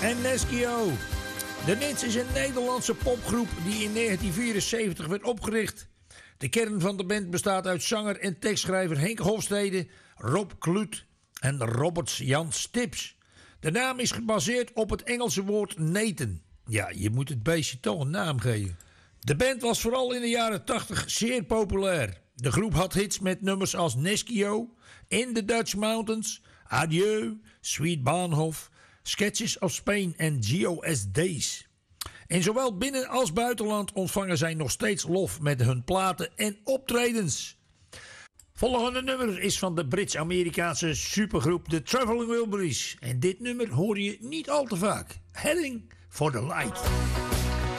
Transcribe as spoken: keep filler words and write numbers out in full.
en Neskio. De Nits is een Nederlandse popgroep die in negentien vierenzeventig werd opgericht. De kern van de band bestaat uit zanger en tekstschrijver Henk Hofstede, Rob Kluut en Robert Jan Stips. De naam is gebaseerd op het Engelse woord Nathan. Ja, je moet het beestje toch een naam geven. De band was vooral in de jaren tachtig zeer populair. De groep had hits met nummers als Neskio, In the Dutch Mountains, Adieu, Sweet Bahnhof, Sketches of Spain en G O S Days. En zowel binnen als buitenland ontvangen zij nog steeds lof met hun platen en optredens. Volgende nummer is van de Brits-Amerikaanse supergroep The Traveling Wilburys. En dit nummer hoor je niet al te vaak. Heading for the Light.